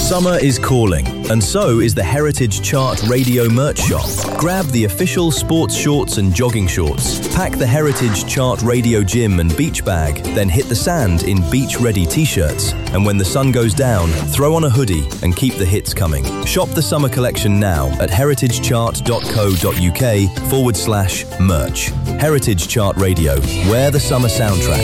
Summer is calling, and so is the Heritage Chart Radio merch shop. Grab the official sports shorts and jogging shorts. Pack the Heritage Chart Radio gym and beach bag, then hit the sand in beach-ready t-shirts. And when the sun goes down, throw on a hoodie and keep the hits coming. Shop the summer collection now at heritagechart.co.uk/merch. Heritage Chart Radio, wear the summer soundtrack.